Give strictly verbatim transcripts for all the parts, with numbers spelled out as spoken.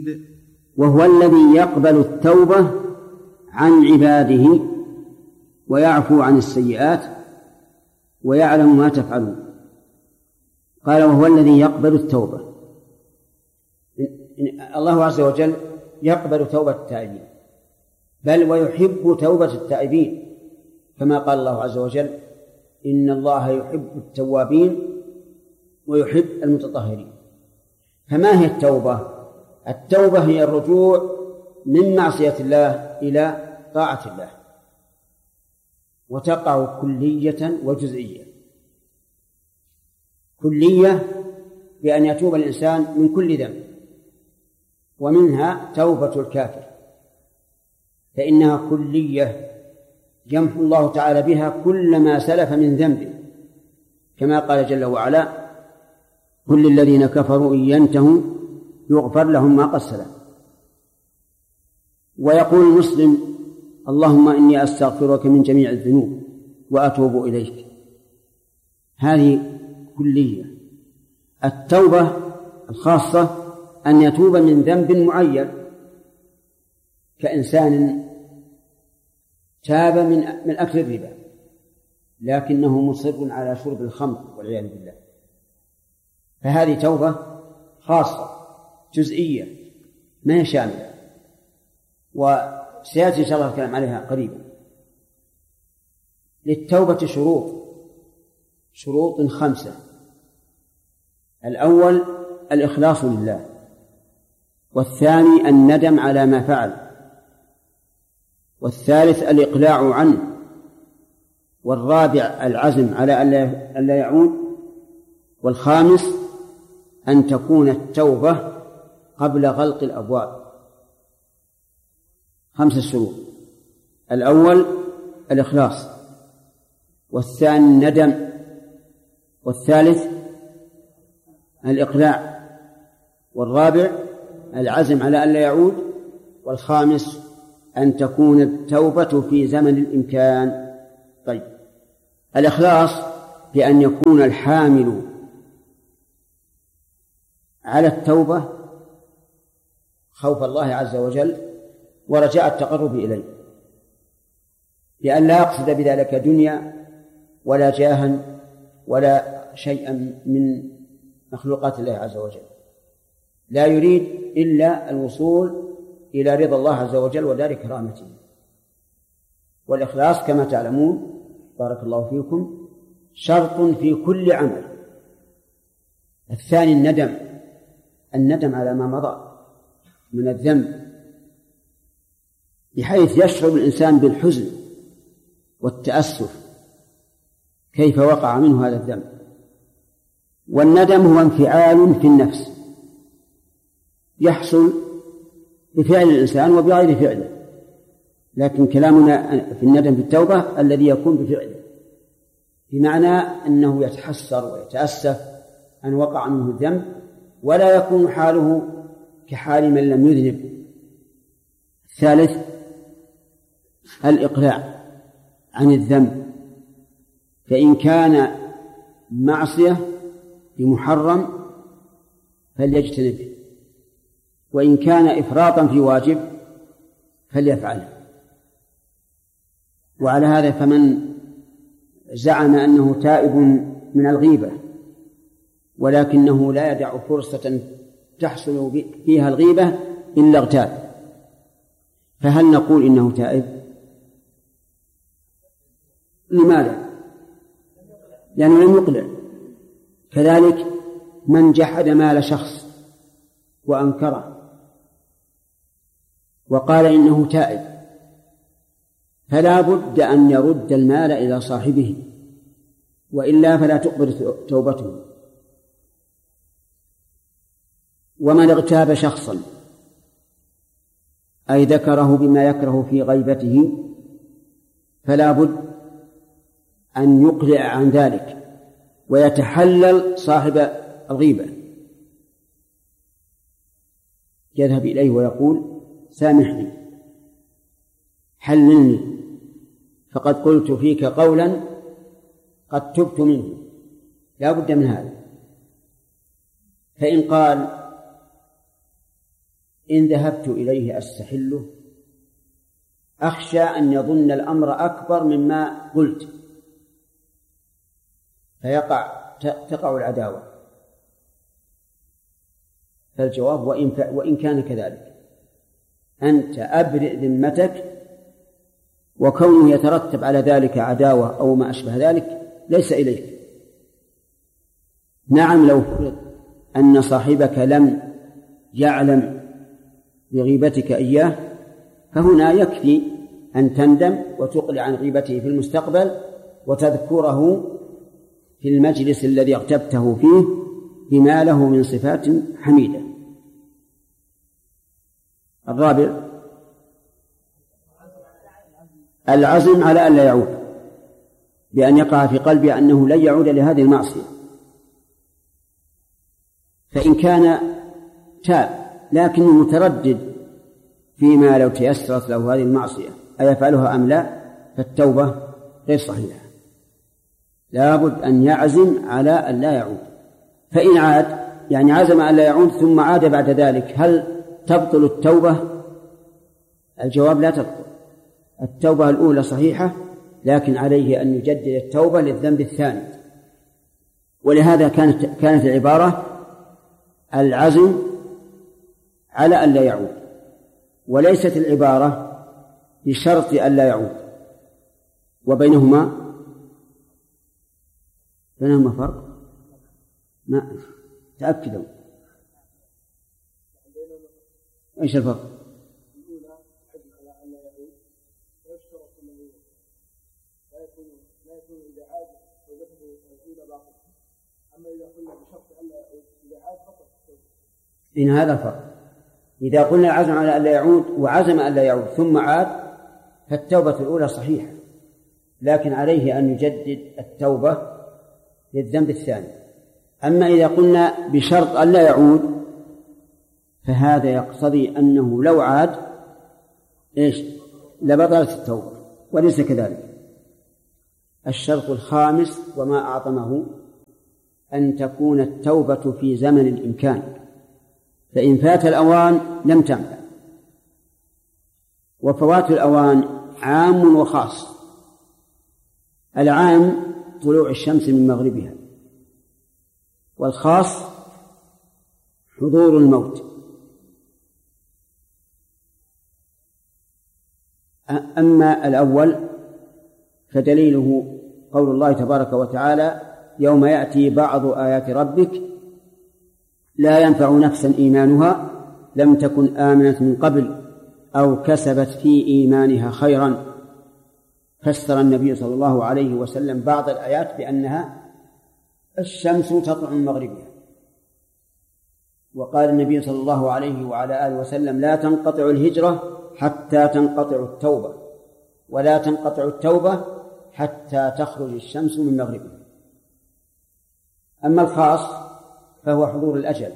وهو الذي يقبل التوبة عن عباده ويعفو عن السيئات ويعلم ما تفعلون. قال وهو الذي يقبل التوبة. الله عز وجل يقبل توبة التائبين، بل ويحب توبة التائبين، كما قال الله عز وجل إن الله يحب التوابين ويحب المتطهرين. فما هي التوبة؟ التوبة هي الرجوع من معصية الله إلى طاعة الله، وتقع كلية وجزئية. كلية بأن يتوب الإنسان من كل ذنب، ومنها توبة الكافر فإنها كلية يمحو الله تعالى بها كل ما سلف من ذنبه، كما قال جل وعلا كل الذين كفروا إن ينتهوا يغفر لهم ما قد سلف. ويقول المسلم اللهم إني أستغفرك من جميع الذنوب وأتوب إليك. هذه كلية. التوبة الخاصة أن يتوب من ذنب معين، كإنسان تاب من من أكل الربا لكنه مصر على شرب الخمر والعياذ بالله، فهذه توبة خاصة جزئية ما هي شاملة، وسيأتي إن شاء الله الكلام عليها قريبا. للتوبة شروط شروط خمسة. الأول الإخلاص لله، والثاني الندم على ما فعل، والثالث الإقلاع عنه، والرابع العزم على ألا يعود، والخامس أن تكون التوبة قبل غلق الأبواب. خمسة شروط. الأول الإخلاص، والثاني الندم، والثالث الإقلاع، والرابع العزم على ألا يعود، والخامس أن تكون التوبة في زمن الإمكان. طيب، الإخلاص بأن يكون الحامل على التوبة خوف الله عز وجل ورجاء التقرب إليه، لأن لا يقصد بذلك دنيا ولا جاها ولا شيئا من مخلوقات الله عز وجل، لا يريد إلا الوصول إلى رضا الله عز وجل ودار كرامته. والإخلاص كما تعلمون بارك الله فيكم شرط في كل عمل. الثاني الندم، الندم على ما مضى من الذنب، بحيث يشعر الإنسان بالحزن والتأسف كيف وقع منه هذا الذنب. والندم هو انفعال في النفس يحصل بفعل الإنسان وبغير فعله، لكن كلامنا في الندم بالتوبة الذي يكون بفعله، بمعنى أنه يتحسر ويتأسف أن وقع منه الذنب، ولا يكون حاله كحال من لم يذنب. الثالث الإقلاع عن الذنب، فإن كان معصية بمحرم فليجتنبه، وإن كان إفراطا في واجب فليفعله. وعلى هذا فمن زعم أنه تائب من الغيبة ولكنه لا يدع فرصة تحصل فيها الغيبة إلا اغتاب، فهل نقول إنه تائب؟ لماذا؟ لأنه لم يقلع. كذلك من جحد مال شخص وأنكره وقال إنه تائب فلا بد أن يرد المال إلى صاحبه، وإلا فلا تقبل توبته. ومن اغتاب شخصا أي ذكره بما يكره في غيبته فلا بد أن يقلع عن ذلك ويتحلل صاحب الغيبة، يذهب إليه ويقول سامحني حللني فقد قلت فيك قولا قد تبت منه، لا بد من هذا. فإن قال إن ذهبت إليه أستحله أخشى أن يظن الأمر أكبر مما قلت فيقع تقع العداوة. فالجواب وإن, وإن كان كذلك أنت أبرئ ذمتك، وكونه يترتب على ذلك عداوة أو ما أشبه ذلك ليس إليك. نعم لو فرض أن صاحبك لم يعلم بغيبتك إياه فهنا يكفي أن تندم وتقلع عن غيبته في المستقبل وتذكره في المجلس الذي اغتبته فيه بما له من صفات حميدة. الرابع العزم على أن لا يعود، بأن يقع في قلبه أنه لن يعود لهذه المعصية. فإن كان تاب لكنه متردد فيما لو تيسرت له هذه المعصية أيفعلها أم لا، فالتوبة غير صحيحة، لابد أن يعزم على أن لا يعود. فإن عاد يعني عزم أن لا يعود ثم عاد بعد ذلك هل تبطل التوبة؟ الجواب لا تبطل. التوبة الأولى صحيحة، لكن عليه أن يجدد التوبة للذنب الثاني. ولهذا كانت كانت العبارة العزم على أن لا يعود، وليست العبارة بشرط أن لا يعود، وبينهما بينهما فرق. ما تأكدوا ايش الفرق؟ إن هذا الفرق. إذا قلنا العزم على أن لا يعود وعزم أن لا يعود ثم عاد فالتوبة الأولى صحيحة، لكن عليه أن يجدد التوبة للذنب الثاني. أما إذا قلنا بشرط أن لا يعود فهذا يقتضي أنه لو عاد إيش لبطلت التوبة، وليس كذلك. الشرط الخامس وما أعظمه أن تكون التوبة في زمن الإمكان، فإن فات الأوان لم تنفع. وفوات الأوان عام وخاص. العام طلوع الشمس من مغربها، والخاص حضور الموت. أما الأول فدليله قول الله تبارك وتعالى يوم يأتي بعض آيات ربك لا ينفع نفسا إيمانها لم تكن آمنت من قبل أو كسبت في إيمانها خيرا. فسر النبي صلى الله عليه وسلم بعض الآيات بأنها الشمس تطلع من مغربها، وقال النبي صلى الله عليه وعلى آله وسلم لا تنقطع الهجرة حتى تنقطع التوبة، ولا تنقطع التوبة حتى تخرج الشمس من مغربها. أما الخاص فهو حضور الأجل،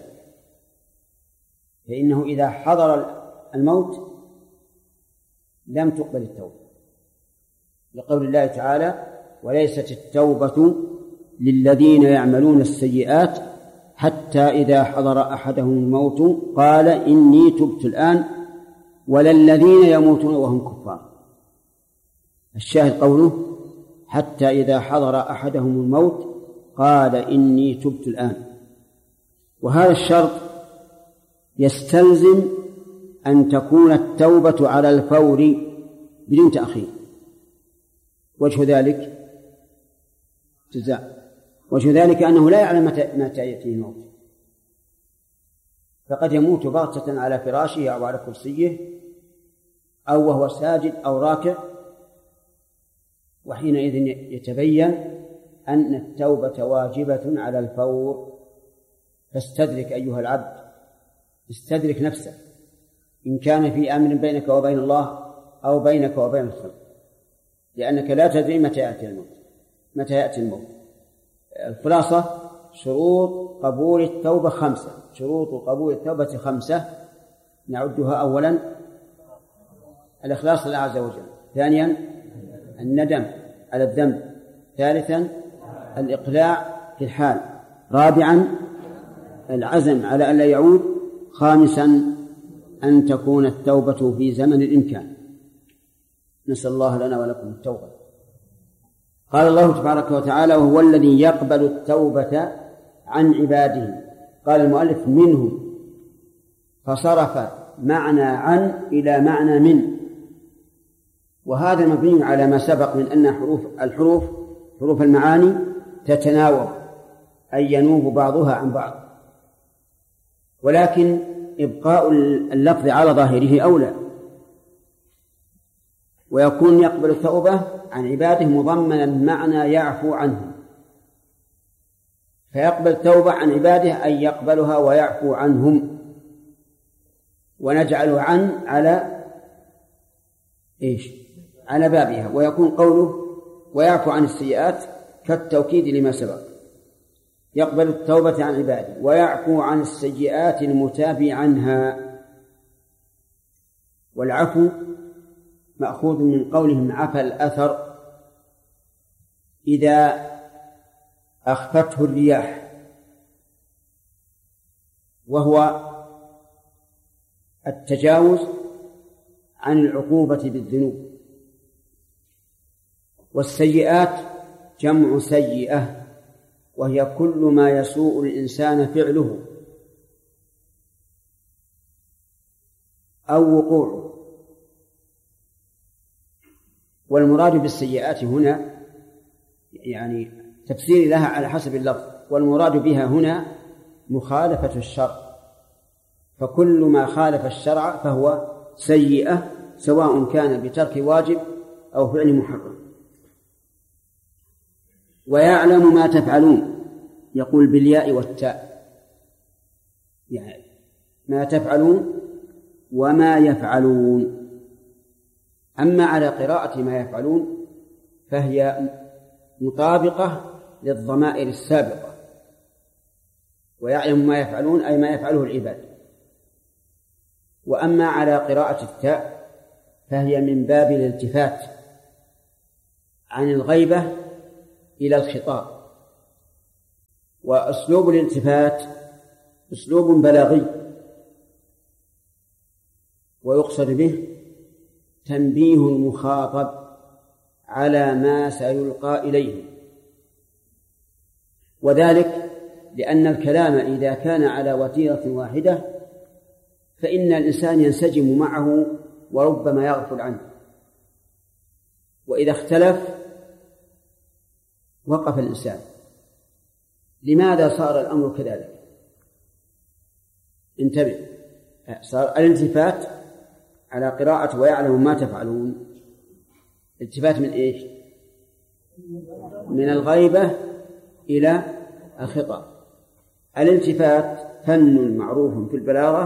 فإنه إذا حضر الموت لم تقبل التوبة، لقول الله تعالى وليست التوبة للذين يعملون السيئات حتى إذا حضر أحدهم الموت قال إني تبت الآن ولا الذين يموتون وهم كفار. الشاهد قوله حتى إذا حضر أحدهم الموت قال إني تبت الآن. وهذا الشرط يستلزم أن تكون التوبة على الفور بدون تأخير. وجه ذلك جزاء وجه ذلك أنه لا يعلم متى يأتيه الموت، فقد يموت بغتة على فراشه أو على كرسيه أو وهو ساجد أو راكع، وحينئذ يتبين أن التوبة واجبة على الفور. فاستدرك أيها العبد، استدرك نفسك إن كان في أمر بينك وبين الله أو بينك وبين الخلق، لأنك لا تدري متى يأتي الموت متى يأتي الموت. الخلاصة شروط قبول التوبة خمسة. شروط قبول التوبة خمسة نعدها: أولا الإخلاص لله عز وجل، ثانيا الندم على الذنب، ثالثا الإقلاع في الحال، رابعا العزم على أن لا يعود، خامسا أن تكون التوبة في زمن الإمكان. نسأل الله لنا ولكم التوبة. قال الله تبارك وتعالى: وهو الذي يقبل التوبة عن عباده. قال المؤلف: منهم، فصرف معنى عن إلى معنى من، وهذا مبني على ما سبق من أن حروف الحروف حروف المعاني تتناوب، أي ينوب بعضها عن بعض، ولكن إبقاء اللفظ على ظاهره أولى، ويكون يقبل التوبة عن عباده مضمنا معنى يعفو عنهم، فيقبل التوبة عن عباده أن يقبلها ويعفو عنهم، ونجعل عن على إيش؟ على بابها، ويكون قوله ويعفو عن السيئات كالتوكيد لما سبق. يقبل التوبة عن عباده ويعفو عن السيئات المتاب عنها. والعفو مأخوذ من قولهم عفى الأثر إذا أخفته الرياح، وهو التجاوز عن العقوبة بالذنوب. والسيئات جمع سيئة، وهي كل ما يسوء الإنسان فعله أو وقوعه. والمراد بالسيئات هنا يعني تفسير لها على حسب اللفظ، والمراد بها هنا مخالفة الشرع، فكل ما خالف الشرع فهو سيئة، سواء كان بترك واجب أو فعل محرم. ويعلم ما تفعلون، يقول بالياء والتاء، يعني ما تفعلون وما يفعلون. أما على قراءة ما يفعلون فهي مطابقة للضمائر السابقة، ويعلم ما يفعلون أي ما يفعله العباد. وأما على قراءة التاء فهي من باب الالتفات عن الغيبة إلى الخطاب. وأسلوب الالتفات أسلوب بلاغي، ويقصد به تنبيه المخاطب على ما سيلقى إليه، وذلك لأن الكلام إذا كان على وتيرة واحدة فإن الإنسان ينسجم معه وربما يغفل عنه، وإذا اختلف وقف الإنسان. لماذا صار الأمر كذلك؟ انتبه، صار الالتفات على قراءة ويعلم ما تفعلون التفات من إيش؟ من الغيبة إلى الخطاب. الالتفات فن معروف في البلاغة